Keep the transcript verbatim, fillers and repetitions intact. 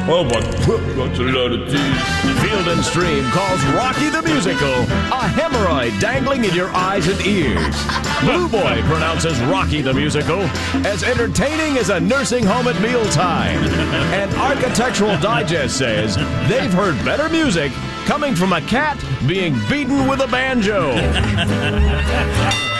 Oh, but that's a lot of teeth. Field and Stream calls Rocky the Musical a hemorrhoid dangling in your eyes and ears. Blue Boy pronounces Rocky the Musical as entertaining as a nursing home at mealtime. And Architectural Digest says they've heard better music coming from a cat being beaten with a banjo.